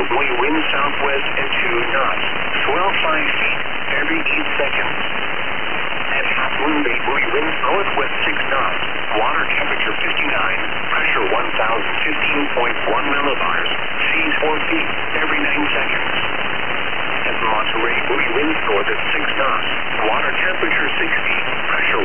buoy wind southwest at 2 knots. Swell 5 feet every 8 seconds. At half moon bay, buoy winds northwest 6 knots. Water temperature 59. Pressure 1015.1 millibars. Seas 4 feet every 9 seconds. At Monterey, buoy winds north at 6 knots. Water temperature 60. Pressure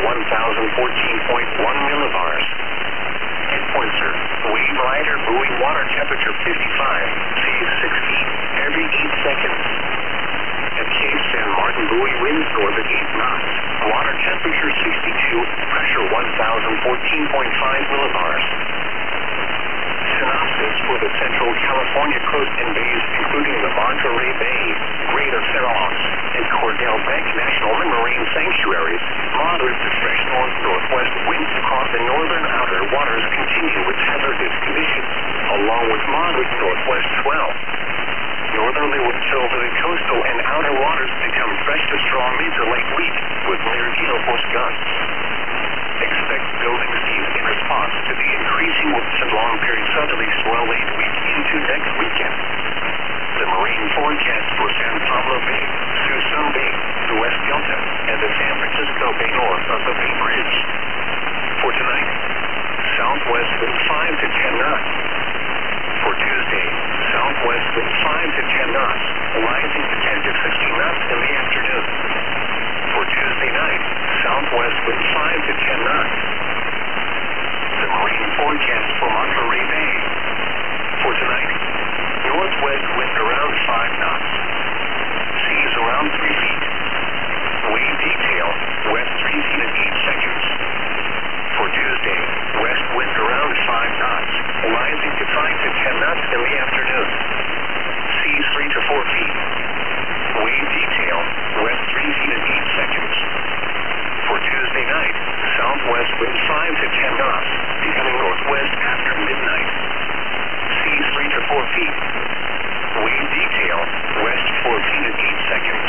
1014.1 millibars. At Point Sur, wave rider, buoy water temperature 55. Seas 6 feet every 8 seconds. At Cape San Martin, buoy winds north at 8 knots. Water temperature 62. Pressure 1014.5 millibars. Synopsis for the Central California coast and bays, including the Monterey Bay, Greater Fairlocks, and Cordell Bank National Marine Sanctuaries. Moderate to fresh north-northwest winds across the northern outer waters continue with hazardous conditions, along with moderate northwest swell. Northerly winds over the coastal and outer waters become fresh to strong mid to late week, with near gale force gusts. Expect building seas in response to the increasing winds and long-period southerly swell late week into next weekend. The marine forecast for San Pablo Bay, Suisun Bay, the West Delta, and the San Francisco Bay north of the Bay Bridge. For tonight, southwest wind 5 to 10 knots. For Tuesday, southwest wind 5 to 10 knots, rising to 10 to 15 knots in the afternoon. For Tuesday night, southwest wind 5 to 10 knots. The marine forecast for Monterey Bay. For tonight, northwest wind around 5 knots. Seas around 3 feet. Wave detail, west 3 feet and 8 seconds. For Tuesday, west wind around 5 knots, rising to 5 to 10 knots in the afternoon. Seas 3 to 4 feet. Wave detail, west 3 feet and 8 seconds. For Tuesday night, southwest wind 5 to 10 knots, becoming northwest after midnight. Seas 3 to 4 feet. Wave detail, west 4 feet and 8 seconds.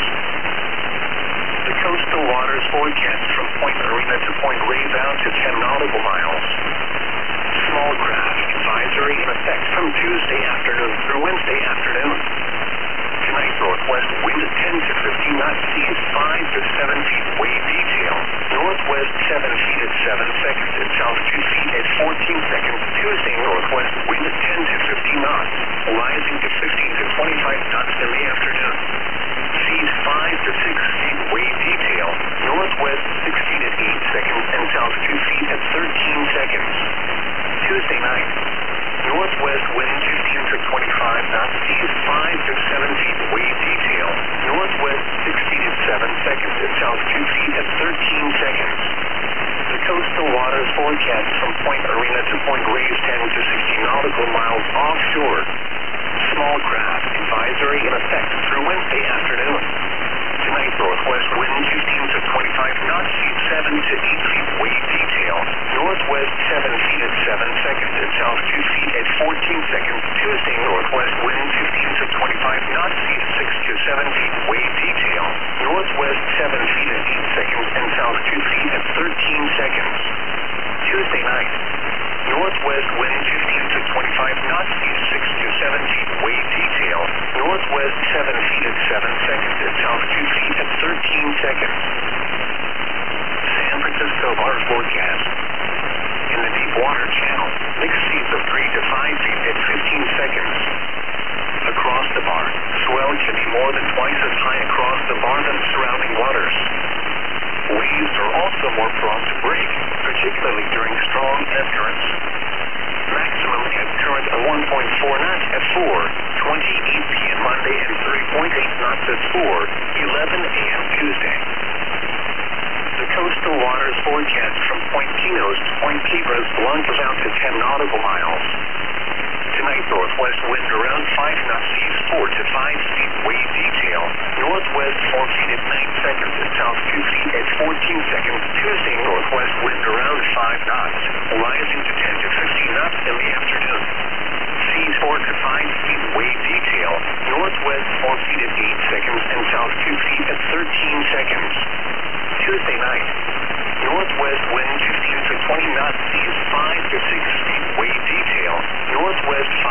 The coastal waters forecast from Point Arena to Point Reyes out to 10 nautical miles. Small craft advisory in effect from Tuesday afternoon through Wednesday afternoon. Tonight, northwest wind 10 to 15 knots, seas 5 to 7 feet. Wave detail, northwest 7 feet at 7 seconds and south 2 feet at 14 seconds. Tuesday, northwest wind 10 to 15 knots, rising to 15 to 25 knots in the afternoon. Seas 5 to 6 feet. Wave detail, northwest 16 at 8 seconds and south 2 feet at 13 seconds. Tuesday night, northwest wind 15 to 25 knots, seas 5 to 7 feet. Wave detail, northwest 16 at 7 seconds and south 2 feet at 13 seconds. The coastal waters forecast from Point Arena to Point Reyes 10 to 16 nautical miles offshore. Small craft advisory in effect through Wednesday afternoon. Tonight, northwest wind 15 to 25 knots, seas 7 to 8 feet. Wave detail, northwest 7 feet at 7 seconds and south 2 feet at 14 seconds. Tuesday, northwest wind 15 to 25 knots, seas 6 to 7 feet. Wave detail, northwest 7 feet at 8 seconds and south 2 feet at 13 seconds. Tuesday night, northwest wind 15 to 25 knots, seas 6 to 7 feet. Wave detail, northwest 7 feet at 7 seconds and south 2 feet at 13 seconds. San Francisco water forecast. In the deep water channel, mixed seas of 3 to 5 feet at 15 seconds. Across the bar, swell can be more than twice as high across the bar than surrounding waters. Waves are also more prone to break, particularly during strong ebb currents. Maximum ebb current of 1.4 knots at 4:28 p.m. Monday and 3.8 knots at 4:11 a.m. Tuesday. The coastal waters forecast from Point Pinos to Point Cabras plunges out to 10 nautical miles. Tonight, northwest wind around 5 knots, seas 4 to 5 feet. Wave detail, northwest 4 feet at 9 seconds and south 2 feet at 14 seconds. Tuesday, northwest wind around 5 knots, rising to 10 to 15 knots in the afternoon. Seas 4 to 5 feet.